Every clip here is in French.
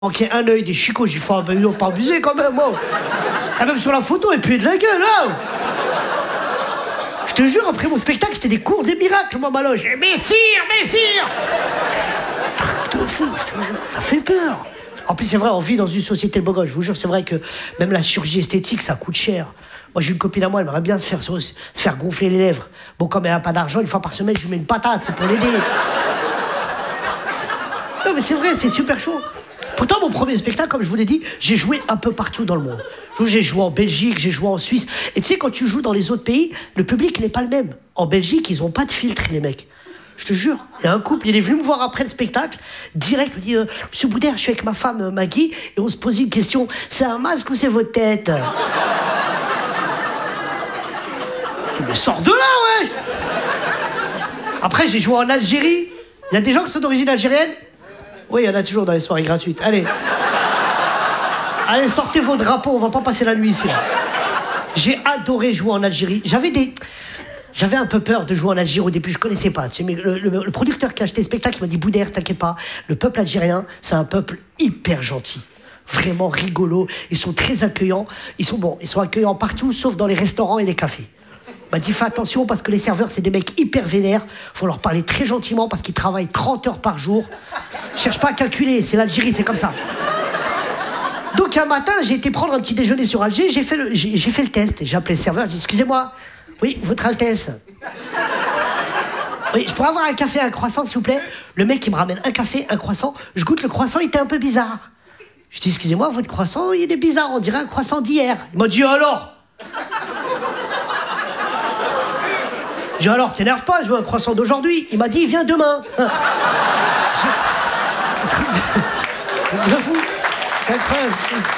manquait un œil des chicots, j'ai fait, ils n'ont pas abusé quand même, moi. Ah, même sur la photo, et puis de la gueule, hein. Je te jure, après mon spectacle, c'était des cours des miracles, moi, ma loge. Messire. Truc de fou, je te jure, ça fait peur. En plus, c'est vrai, on vit dans une société de beau gosse. Je vous jure, c'est vrai que même la chirurgie esthétique, ça coûte cher. Moi, j'ai une copine à moi, elle aimerait bien se faire gonfler les lèvres. Bon, comme elle n'a pas d'argent, une fois par semaine, je lui mets une patate, c'est pour l'aider. Non, mais c'est vrai, c'est super chaud. Pourtant, mon premier spectacle, comme je vous l'ai dit, j'ai joué un peu partout dans le monde. J'ai joué en Belgique, j'ai joué en Suisse. Et tu sais, quand tu joues dans les autres pays, le public n'est pas le même. En Belgique, ils n'ont pas de filtre, les mecs. Je te jure, il y a un couple, il est venu me voir après le spectacle, direct, il me dit Monsieur Boudère, je suis avec ma femme Maggie, et on se pose une question, c'est un masque ou c'est votre tête? Je me sors de là, ouais. Après, j'ai joué en Algérie. Il y a des gens qui sont d'origine algérienne? Oui, il y en a toujours dans les soirées gratuites. Allez, sortez vos drapeaux, on va pas passer la nuit ici. J'ai adoré jouer en Algérie. J'avais un peu peur de jouer en Algérie au début, je connaissais pas. Tu sais, mais le producteur qui a acheté le spectacle, il m'a dit Boudère, t'inquiète pas, le peuple algérien, c'est un peuple hyper gentil. Vraiment rigolo, ils sont très accueillants. Ils sont accueillants partout, sauf dans les restaurants et les cafés. Il m'a dit fais attention parce que les serveurs, c'est des mecs hyper vénères. Faut leur parler très gentiment parce qu'ils travaillent 30 heures par jour. Cherche pas à calculer, c'est l'Algérie, c'est comme ça. Donc un matin, j'ai été prendre un petit déjeuner sur Alger, j'ai fait le test. J'ai appelé le serveur, j'ai dit excusez-moi, oui, votre Altesse. Oui, je pourrais avoir un café et un croissant, s'il vous plaît? Le mec, il me ramène un café, un croissant. Je goûte le croissant, il était un peu bizarre. Je dis, excusez-moi, votre croissant, il est bizarre, on dirait un croissant d'hier. Il m'a dit, alors? J'ai dit, alors, t'énerve pas, je veux un croissant d'aujourd'hui. Il m'a dit, viens demain. Je fou. C'est incroyable.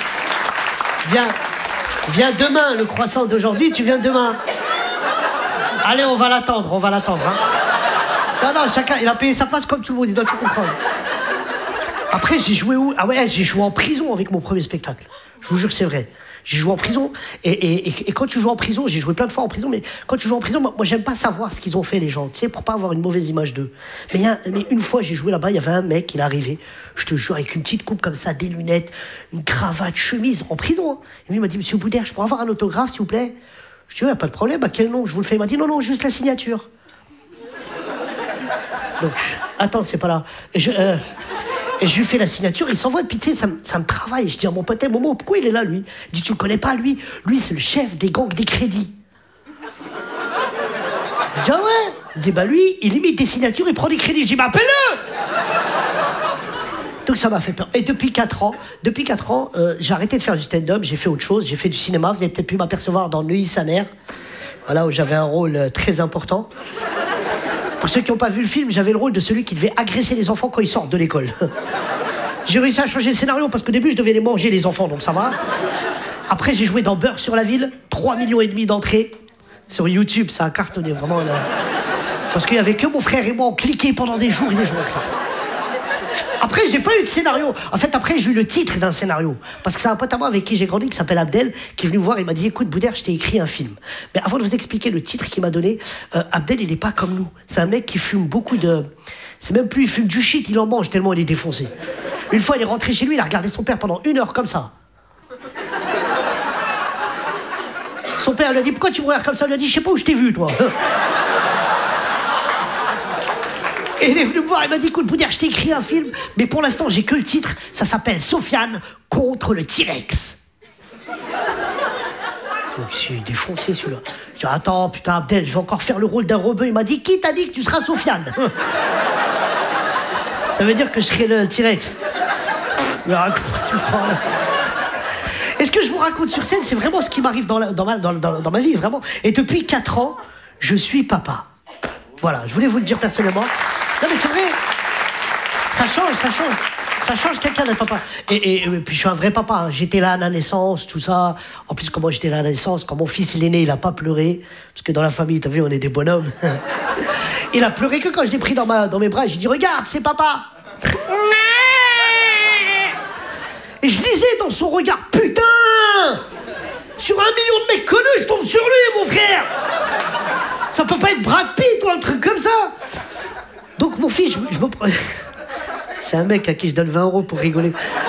Viens demain, le croissant d'aujourd'hui, tu viens demain. Allez, on va l'attendre, hein. Non, chacun, il a payé sa place comme tout le monde, il doit tout comprendre. Après, j'ai joué où? Ah ouais, j'ai joué en prison avec mon premier spectacle. Je vous jure que c'est vrai. J'ai joué en prison, et quand tu joues en prison, j'ai joué plein de fois en prison, mais quand tu joues en prison, moi j'aime pas savoir ce qu'ils ont fait, les gens, tu sais, pour pas avoir une mauvaise image d'eux. Mais une fois, j'ai joué là-bas, il y avait un mec, il est arrivé, je te jure, avec une petite coupe comme ça, des lunettes, une cravate, chemise, en prison. Hein. Et lui, il m'a dit, Monsieur Boudère, je pourrais avoir un autographe, s'il vous plaît? Je dis, ouais, pas de problème, à quel nom je vous le fais? Il m'a dit, non, juste la signature. Donc, attends, c'est pas là. Et je lui fais la signature, il s'envoie, puis tu sais, ça me travaille. Je dis à mon pote, Momo, pourquoi il est là, lui? Il dit, tu le connais pas, lui? Lui, c'est le chef des gangs des crédits. Je dis, ah ouais? Il dit, bah lui, il imite des signatures, il prend des crédits. Je dis, bah appelle-le! Donc ça m'a fait peur. Et depuis 4 ans, j'ai arrêté de faire du stand-up, j'ai fait autre chose, j'ai fait du cinéma. Vous avez peut-être pu m'apercevoir dans Neuilly sa mère, voilà, où j'avais un rôle très important. Pour ceux qui n'ont pas vu le film, j'avais le rôle de celui qui devait agresser les enfants quand ils sortent de l'école. J'ai réussi à changer le scénario parce qu'au début, je devais les manger, les enfants, donc ça va. Après, j'ai joué dans Beurre sur la ville, 3,5 millions d'entrées. Sur YouTube, ça a cartonné, vraiment. Là. Parce qu'il n'y avait que mon frère et moi, on cliquait pendant des jours et des jours. Après, j'ai pas eu de scénario. En fait, après, j'ai eu le titre d'un scénario. Parce que c'est un pote à moi avec qui j'ai grandi, qui s'appelle Abdel, qui est venu me voir et m'a dit, écoute, Boudère, je t'ai écrit un film. Mais avant de vous expliquer le titre qu'il m'a donné, Abdel, il est pas comme nous. C'est un mec qui fume beaucoup de... C'est même plus, il fume du shit, il en mange tellement il est défoncé. Une fois, il est rentré chez lui, il a regardé son père pendant 1 heure comme ça. Son père lui a dit, pourquoi tu me regardes comme ça? Il lui a dit, je sais pas où je t'ai vu, toi. Et il est venu me voir, il m'a dit, écoute, Boudère, je t'ai écrit un film, mais pour l'instant, j'ai que le titre, ça s'appelle Sofiane contre le T-Rex. Donc, je suis défoncé, celui-là. Je dis, attends, putain, Abdel, je vais encore faire le rôle d'un rebeu. Il m'a dit, qui t'a dit que tu seras Sofiane? Ça veut dire que je serai le T-Rex. Et ce que je vous raconte sur scène, c'est vraiment ce qui m'arrive dans ma vie, vraiment. Et depuis 4 ans, je suis papa. Voilà, je voulais vous le dire personnellement. Non mais c'est vrai, ça change quelqu'un d'être papa. Et puis je suis un vrai papa, hein. J'étais là à la naissance, tout ça. En plus, comment j'étais là à la naissance, quand mon fils il est né, il a pas pleuré. Parce que dans la famille, t'as vu, on est des bonhommes. Il a pleuré que quand je l'ai pris dans mes bras, j'ai dit, regarde, c'est papa. Et je lisais dans son regard, putain, sur 1 million de mecs connus, je tombe sur lui, mon frère. Ça peut pas être Brad Pitt ou un truc comme ça. Donc mon fils, je me... C'est un mec à qui je donne 20 € pour rigoler.